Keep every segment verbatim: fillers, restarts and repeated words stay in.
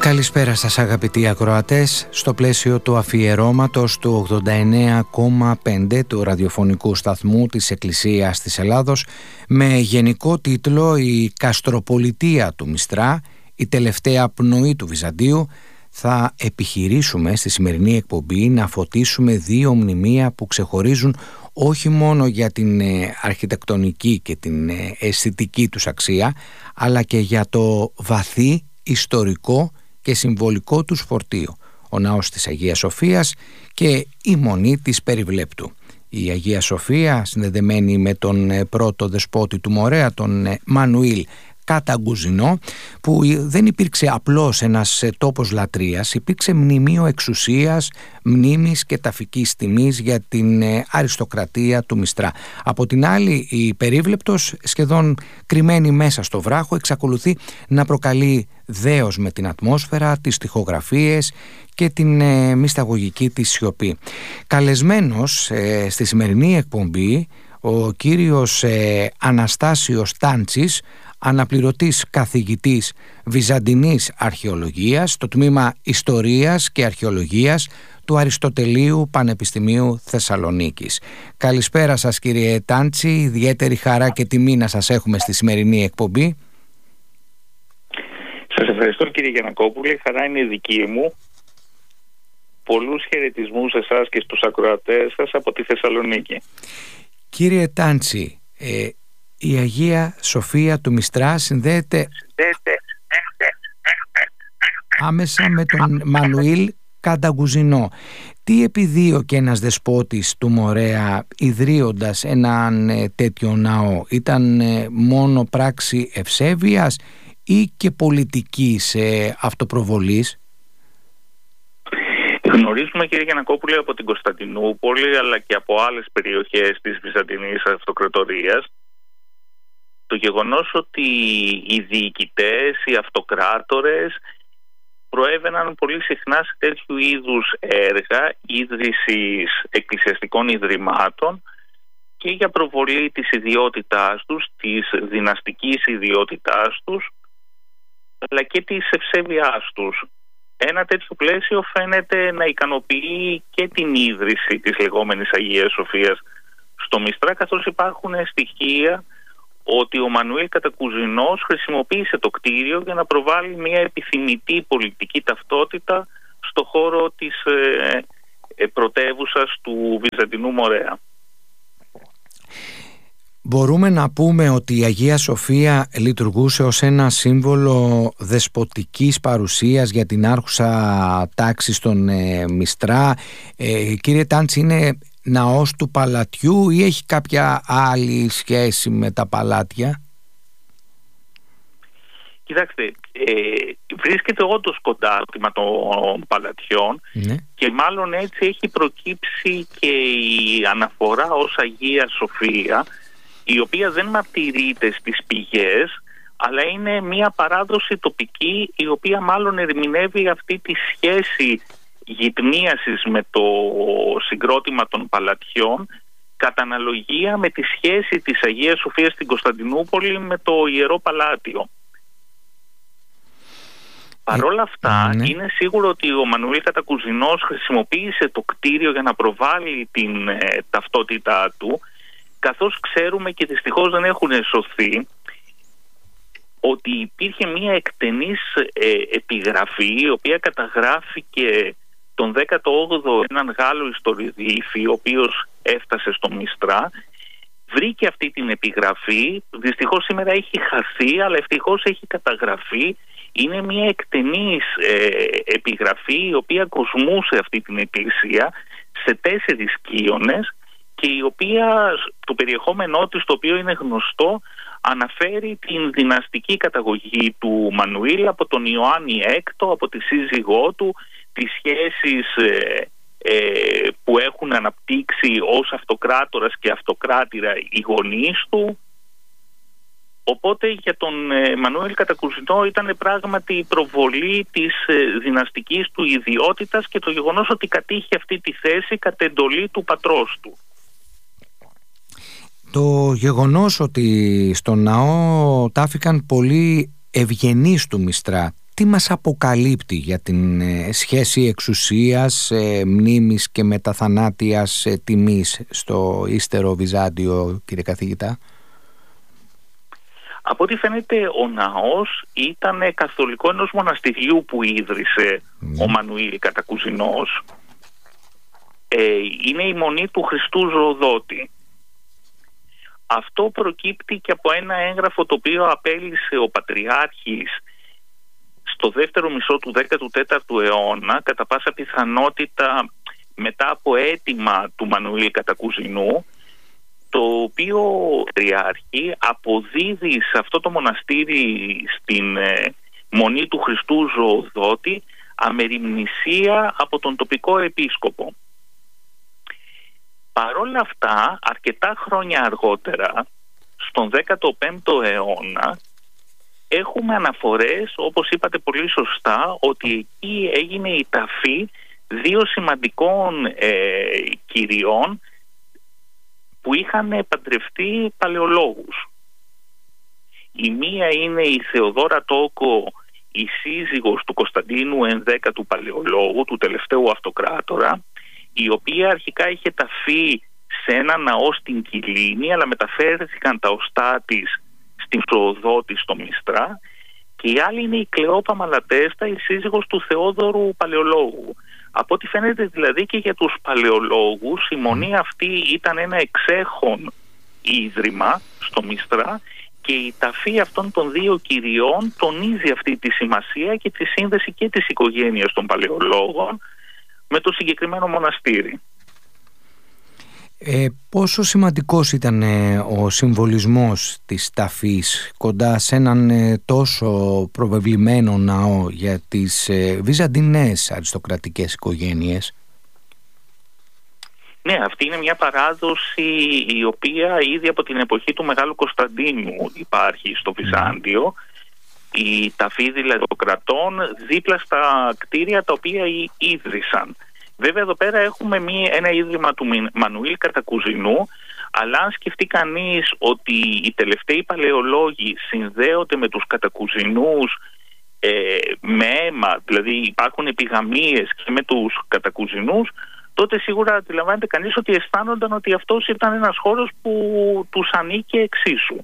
Καλησπέρα σας αγαπητοί ακροατές, στο πλαίσιο του αφιερώματος του ογδόντα εννέα κόμμα πέντε του ραδιοφωνικού σταθμού της Εκκλησίας της Ελλάδος με γενικό τίτλο «Η Καστροπολιτεία του Μιστρά, η τελευταία πνοή του Βυζαντίου», θα επιχειρήσουμε στη σημερινή εκπομπή να φωτίσουμε δύο μνημεία που ξεχωρίζουν όχι μόνο για την αρχιτεκτονική και την αισθητική τους αξία, αλλά και για το βαθύ ιστορικό και συμβολικό τους φορτίο, ο ναός της Αγίας Σοφίας και η μονή της Περιβλέπτου. Η Αγία Σοφία, συνδεδεμένη με τον πρώτο δεσπότη του Μορέα, τον Μανουήλ Καταγκουζινό, που δεν υπήρξε απλώς ένας τόπος λατρείας, υπήρξε μνημείο εξουσίας, μνήμης και ταφικής τιμής για την αριστοκρατία του Μιστρά. Από την άλλη, η Περίβλεπτος, σχεδόν κρυμμένη μέσα στο βράχο, εξακολουθεί να προκαλεί δέος με την ατμόσφαιρα, τις τοιχογραφίες και την ε, μυσταγωγική της σιωπή. Καλεσμένος ε, στη σημερινή εκπομπή ο κύριος ε, Αναστάσιος Τάντσης, αναπληρωτής καθηγητής Βυζαντινής Αρχαιολογίας στο τμήμα Ιστορίας και Αρχαιολογίας του Αριστοτελείου Πανεπιστημίου Θεσσαλονίκης. Καλησπέρα σας κύριε Τάντση, ιδιαίτερη χαρά και τιμή να σας έχουμε στη σημερινή εκπομπή. Σας ευχαριστώ κύριε Γιαννακόπουλε, χαρά είναι δική μου. Πολλούς χαιρετισμούς σε εσάς και στους ακροατές σας από τη Θεσσαλονίκη. Κύριε Τάντση, ε, η Αγία Σοφία του Μιστρά συνδέεται άμεσα με τον Μανουήλ Καταγκουζινό. Τι επιδίωκε ένας δεσπότης του Μορέα ιδρύοντας έναν ε, τέτοιο ναό? Ήταν ε, μόνο πράξη ευσέβειας ή και πολιτικής ε, αυτοπροβολής? Γνωρίζουμε κύριε Γιαννακόπουλε από την Κωνσταντινούπολη αλλά και από άλλες περιοχές της Βυζαντινής Αυτοκρατορίας το γεγονός ότι οι διοικητές, οι αυτοκράτορες προέβαιναν πολύ συχνά σε τέτοιου είδους έργα ίδρυσης εκκλησιαστικών ιδρυμάτων και για προβολή της ιδιότητάς τους, της δυναστικής ιδιότητάς τους αλλά και της ευσέβειάς τους. Ένα τέτοιο πλαίσιο φαίνεται να ικανοποιεί και την ίδρυση της λεγόμενης Αγίας Σοφίας στο Μιστρά, καθώς υπάρχουν στοιχεία ότι ο Μανουήλ Καταγκουζινός χρησιμοποίησε το κτίριο για να προβάλλει μια επιθυμητή πολιτική ταυτότητα στο χώρο της ε, ε, πρωτεύουσας του Βυζαντινού Μορέα. Μπορούμε να πούμε ότι η Αγία Σοφία λειτουργούσε ως ένα σύμβολο δεσποτικής παρουσίας για την άρχουσα τάξη στον ε, Μιστρά. Ε, κύριε Τάντση, είναι ναός του παλατιού ή έχει κάποια άλλη σχέση με τα παλάτια? Κοιτάξτε, ε, βρίσκεται όντως κοντά των παλατιών, ναι. Και μάλλον έτσι έχει προκύψει και η αναφορά ως Αγία Σοφία, η οποία δεν μαρτυρείται στις πηγές, αλλά είναι μια παράδοση τοπική η οποία μάλλον ερμηνεύει αυτή τη σχέση γυτνίασης με το συγκρότημα των παλατιών κατά αναλογία με τη σχέση της Αγίας Σοφίας στην Κωνσταντινούπολη με το Ιερό Παλάτιο. Παρ' όλα αυτά, ναι. Είναι σίγουρο ότι ο Μανουήλ Καταγκουζινός χρησιμοποίησε το κτίριο για να προβάλλει την ε, ταυτότητά του, καθώς ξέρουμε και δυστυχώς δεν έχουν σωθεί ότι υπήρχε μια εκτενής ε, επιγραφή η οποία καταγράφηκε τον δέκατο όγδοο έναν Γάλλο ιστοριδίφη ο οποίος έφτασε στο Μιστρά, βρήκε αυτή την επιγραφή, δυστυχώς σήμερα έχει χαθεί αλλά ευτυχώς έχει καταγραφεί. Είναι μια εκτενής ε, επιγραφή η οποία κοσμούσε αυτή την εκκλησία σε τέσσερις κύονες και η οποία το περιεχόμενό της, το οποίο είναι γνωστό, αναφέρει την δυναστική καταγωγή του Μανουήλ από τον Ιωάννη Έκτο, από τη σύζυγό του, τις σχέσεις ε, ε, που έχουν αναπτύξει ως αυτοκράτορας και αυτοκράτηρα οι γονείς του. Οπότε για τον ε, Μανουήλ Καταγκουζινό ήταν πράγματι η προβολή της ε, δυναστικής του ιδιότητας και το γεγονός ότι κατήχε αυτή τη θέση κατ' εντολή του πατρός του. Το γεγονός ότι στο ναό τάφηκαν πολλοί ευγενείς του Μιστρά, τι μας αποκαλύπτει για την ε, σχέση εξουσίας, ε, μνήμης και μεταθανάτιας ε, τιμής στο ύστερο Βυζάντιο, κύριε καθηγητά? Από ό,τι φαίνεται, ο ναός ήταν καθολικό ενός μοναστηριού που ίδρυσε mm. ο Μανουήλ Κατακουζινός. Ε, είναι η μονή του Χριστού Ζωοδότη. Αυτό προκύπτει και από ένα έγγραφο το οποίο απέλυσε ο Πατριάρχης στο δεύτερο μισό του δέκατου τέταρτου αιώνα, κατά πάσα πιθανότητα μετά από αίτημα του Μανουήλ Κατακουζινού, το οποίο ο Πατριάρχη αποδίδει σε αυτό το μοναστήρι, στην ε, μονή του Χριστού Ζωοδότη, αμεριμνησία από τον τοπικό επίσκοπο. Παρόλα αυτά, αρκετά χρόνια αργότερα, στον δέκατο πέμπτο αιώνα, έχουμε αναφορές, όπως είπατε πολύ σωστά, ότι εκεί έγινε η ταφή δύο σημαντικών ε, κυριών που είχαν παντρευτεί παλαιολόγους. Η μία είναι η Θεοδόρα Τόκο, η σύζυγος του Κωνσταντίνου ενδέκατου παλαιολόγου, του τελευταίου αυτοκράτορα, η οποία αρχικά είχε ταφεί σε ένα ναό στην Κιλίνη, αλλά μεταφέρθηκαν τα οστά της στην Ζωοδότη στο Μιστρά, και η άλλη είναι η Κλεόπα Μαλατέστα, η σύζυγος του Θεόδωρου παλαιολόγου. Από ό,τι φαίνεται δηλαδή και για τους παλαιολόγους η μονή αυτή ήταν ένα εξέχον ίδρυμα στο Μιστρά, και η ταφή αυτών των δύο κυριών τονίζει αυτή τη σημασία και τη σύνδεση και της οικογένειας των παλαιολόγων με το συγκεκριμένο μοναστήρι. Ε, πόσο σημαντικός ήταν ε, ο συμβολισμός της ταφής κοντά σε έναν ε, τόσο προβεβλημένο ναό για τις ε, βυζαντινές αριστοκρατικές οικογένειες? Ναι, αυτή είναι μια παράδοση η οποία ήδη από την εποχή του Μεγάλου Κωνσταντίνου υπάρχει στο Βυζάντιο. Η ταφή δηλαδή των κρατών δίπλα στα κτίρια τα οποία ίδρυσαν. Βέβαια εδώ πέρα έχουμε μία, ένα ίδρυμα του Μανουήλ Κατακουζινού, αλλά αν σκεφτεί κανείς ότι οι τελευταίοι παλαιολόγοι συνδέονται με τους Κατακουζινούς ε, με αίμα, δηλαδή υπάρχουν επιγαμίες και με τους Κατακουζινούς, τότε σίγουρα αντιλαμβάνεται κανείς ότι αισθάνονταν ότι αυτός ήταν ένας χώρος που τους ανήκε εξίσου.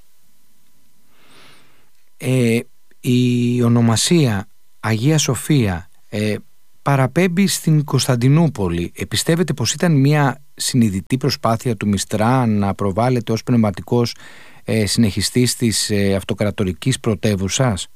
Ε, η ονομασία Αγία Σοφία ε, παραπέμπει στην Κωνσταντινούπολη. Επιστεύετε πως ήταν μια συνειδητή προσπάθεια του Μιστρά να προβάλλεται ως πνευματικός ε, συνεχιστής της ε, αυτοκρατορικής πρωτεύουσας?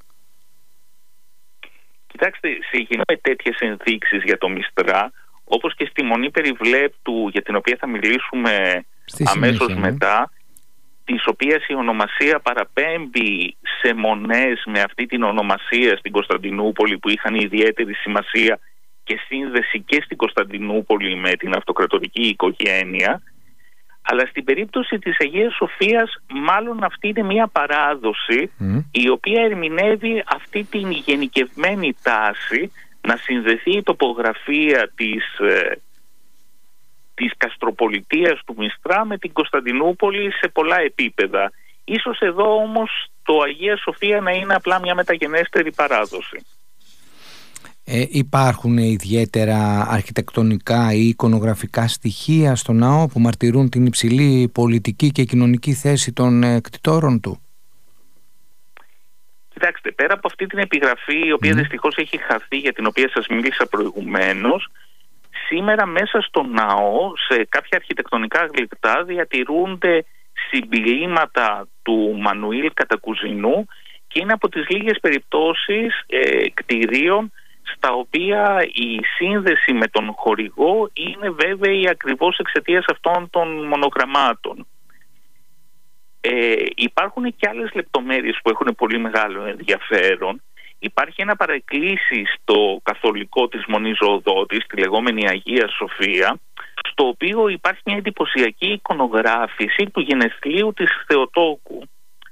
Κοιτάξτε, συγκινούμε τέτοιες ενδείξεις για το Μιστρά, όπως και στη Μονή Περιβλέπτου, για την οποία θα μιλήσουμε στη αμέσως συνέχεια, ναι. μετά, της οποίας η ονομασία παραπέμπει σε μονές με αυτή την ονομασία στην Κωνσταντινούπολη, που είχαν ιδιαίτερη σημασία και σύνδεση και στην Κωνσταντινούπολη με την αυτοκρατορική οικογένεια. Αλλά στην περίπτωση της Αγίας Σοφίας μάλλον αυτή είναι μια παράδοση mm. η οποία ερμηνεύει αυτή την γενικευμένη τάση να συνδεθεί η τοπογραφία της, ε, της καστροπολιτείας του Μιστρά με την Κωνσταντινούπολη σε πολλά επίπεδα. Ίσως εδώ όμως το Αγία Σοφία να είναι απλά μια μεταγενέστερη παράδοση. Ε, υπάρχουν ιδιαίτερα αρχιτεκτονικά ή εικονογραφικά στοιχεία στο ναό που μαρτυρούν την υψηλή πολιτική και κοινωνική θέση των ε, κτητόρων του? Κοιτάξτε, πέρα από αυτή την επιγραφή, η οποία mm. δυστυχώς έχει χαθεί, για την οποία σας μίλησα προηγουμένως, σήμερα μέσα στο ναό, σε κάποια αρχιτεκτονικά γλυπτά, διατηρούνται συμπιλήματα του Μανουήλ Κατακουζινού, και είναι από τις λίγες περιπτώσεις ε, κτηρίων στα οποία η σύνδεση με τον χορηγό είναι βέβαιη ακριβώς εξαιτίας αυτών των μονογραμμάτων. Ε, υπάρχουν και άλλες λεπτομέρειες που έχουν πολύ μεγάλο ενδιαφέρον. Υπάρχει ένα παρεκκλήσι στο καθολικό της Μονής Ζωοδότης, τη λεγόμενη Αγία Σοφία, στο οποίο υπάρχει μια εντυπωσιακή εικονογράφηση του γενεθλίου της Θεοτόκου.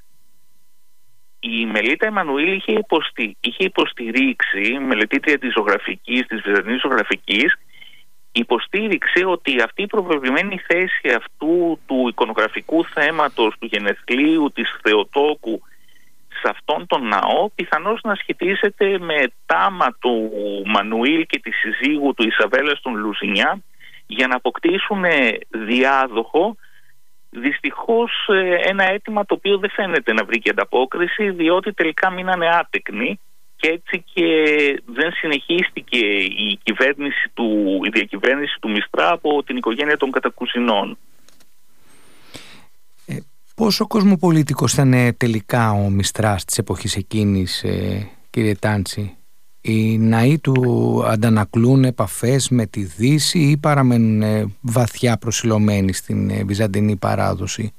Η Μελίτα Εμμανουήλ είχε, υποστη... είχε υποστηρίξει, μελετήτρια της ζωγραφικής, της βυζαντινής ζωγραφικής, υποστήριξε ότι αυτή η προβεβλημένη θέση αυτού του εικονογραφικού θέματος του γενεθλίου της Θεοτόκου σε αυτόν τον ναό πιθανώς να σχετίζεται με τάμα του Μανουήλ και τη συζύγου του Ισαβέλας των Λουζινιάν για να αποκτήσουν διάδοχο. Δυστυχώς ένα αίτημα το οποίο δεν φαίνεται να βρήκε ανταπόκριση, διότι τελικά μείνανε άτεκνοι και έτσι και δεν συνεχίστηκε η, κυβέρνηση του, η διακυβέρνηση του Μιστρά από την οικογένεια των Κατακουζινών. Ε, πόσο κοσμοπολίτικος ήταν τελικά ο Μιστράς της εποχής εκείνης, ε, κύριε Τάντσι? Οι ναοί του αντανακλούν επαφές με τη Δύση ή παραμένουν βαθιά προσιλωμένοι στην βυζαντινή παράδοση?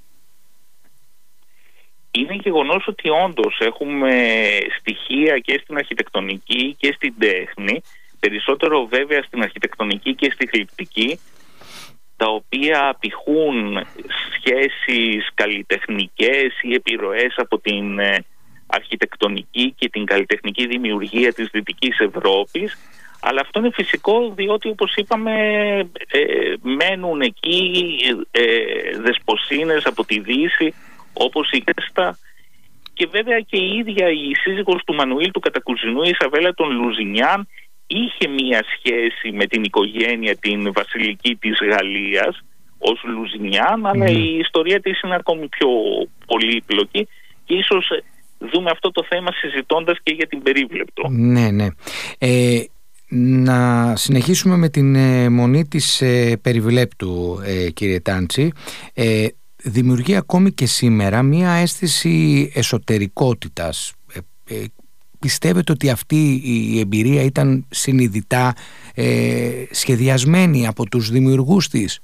Είναι γεγονός ότι όντως έχουμε στοιχεία και στην αρχιτεκτονική και στην τέχνη, περισσότερο βέβαια στην αρχιτεκτονική και στη γλυπτική, τα οποία απηχούν σχέσεις καλλιτεχνικές ή επιρροές από την αρχιτεκτονική και την καλλιτεχνική δημιουργία της Δυτικής Ευρώπης, αλλά αυτό είναι φυσικό διότι, όπως είπαμε, ε, μένουν εκεί ε, δεσποσίνες από τη Δύση όπως η Κέστα, και βέβαια και η ίδια η σύζυγος του Μανουήλ του Κατακουζινού, η Ισαβέλα των Λουζινιάν, είχε μία σχέση με την οικογένεια την βασιλική της Γαλλίας ως Λουζινιάν, αλλά mm. η ιστορία της είναι ακόμη πιο πολύπλοκη και ίσως δούμε αυτό το θέμα συζητώντας και για την Περίβλεπτο. Ναι, ναι. Ε, να συνεχίσουμε με την ε, μονή της ε, Περιβλέπτου, ε, κύριε Τάντσι. Ε, δημιουργεί ακόμη και σήμερα μία αίσθηση εσωτερικότητας. Ε, ε, πιστεύετε ότι αυτή η εμπειρία ήταν συνειδητά ε, σχεδιασμένη από τους δημιουργούς της?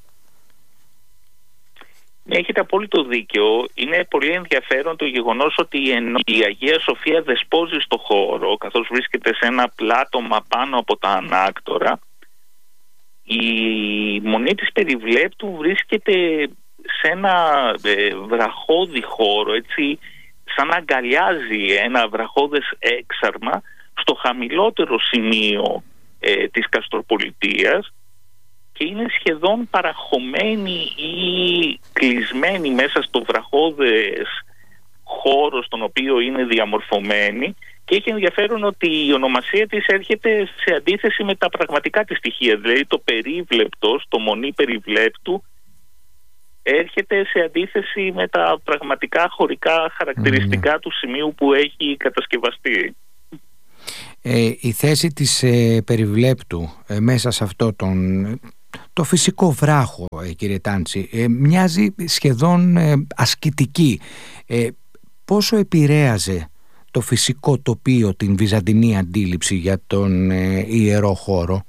Έχετε απόλυτο δίκιο. Είναι πολύ ενδιαφέρον το γεγονός ότι ενώ η Αγία Σοφία δεσπόζει στο χώρο, καθώς βρίσκεται σε ένα πλάτωμα πάνω από τα ανάκτορα, η μονή της Περιβλέπτου βρίσκεται σε ένα ε, βραχώδη χώρο, έτσι, σαν να αγκαλιάζει ένα βραχώδες έξαρμα στο χαμηλότερο σημείο ε, της Καστροπολιτείας, και είναι σχεδόν παραχωμένη ή κλεισμένη μέσα στο βραχώδες χώρο στον οποίο είναι διαμορφωμένη, και έχει ενδιαφέρον ότι η ονομασία της έρχεται σε αντίθεση με τα πραγματικά της στοιχεία. Δηλαδή το Περίβλεπτος, το μονή Περιβλέπτου, έρχεται σε αντίθεση με τα πραγματικά χωρικά χαρακτηριστικά mm. του σημείου που έχει κατασκευαστεί. Ε, η θέση της ε, Περιβλέπτου ε, μέσα σε αυτό τον... το φυσικό βράχο, ε, κύριε Τάντσι, ε, μοιάζει σχεδόν ε, ασκητική. Ε, πόσο επηρέαζε το φυσικό τοπίο την βυζαντινή αντίληψη για τον ε, ιερό χώρο?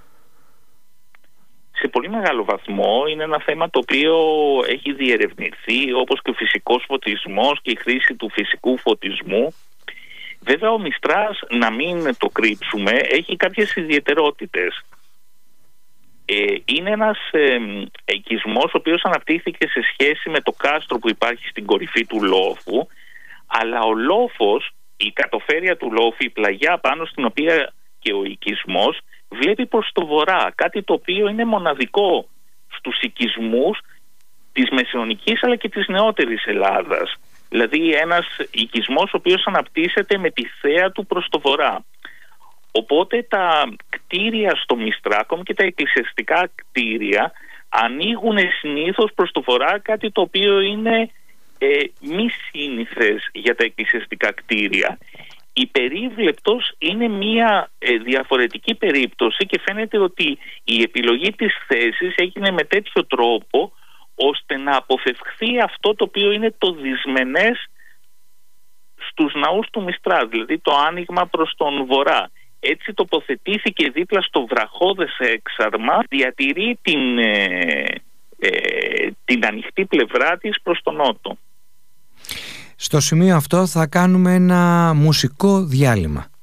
Σε πολύ μεγάλο βαθμό. Είναι ένα θέμα το οποίο έχει διερευνηθεί, όπως και ο φυσικός φωτισμός και η χρήση του φυσικού φωτισμού. Βέβαια ο Μιστράς, να μην το κρύψουμε, έχει κάποιες ιδιαιτερότητες. Ε, είναι ένας ε, οικισμός ο οποίος αναπτύχθηκε σε σχέση με το κάστρο που υπάρχει στην κορυφή του λόφου, αλλά ο λόφος, η κατοφέρεια του λόφου, η πλαγιά πάνω στην οποία και ο οικισμός, βλέπει προς το βορρά, κάτι το οποίο είναι μοναδικό στους οικισμούς της μεσαιωνικής αλλά και της νεότερης Ελλάδας. Δηλαδή ένας οικισμός ο οποίος αναπτύσσεται με τη θέα του προς το βορρά. Οπότε τα κτίρια στο Μιστράκομ και τα εκκλησιαστικά κτίρια ανοίγουν συνήθως προς το βορρά, κάτι το οποίο είναι ε, μη σύνηθες για τα εκκλησιαστικά κτίρια. Η Περίβλεπτος είναι μια ε, διαφορετική περίπτωση και φαίνεται ότι η επιλογή της θέσης έγινε με τέτοιο τρόπο ώστε να αποφευχθεί αυτό το οποίο είναι το δυσμενές στους ναούς του Μιστρά, δηλαδή το άνοιγμα προς τον βορρά. Έτσι τοποθετήθηκε δίπλα στο βραχώδες έξαρμα, διατηρεί την, ε, ε, την ανοιχτή πλευρά της προς τον νότο. Στο σημείο αυτό θα κάνουμε ένα μουσικό διάλειμμα.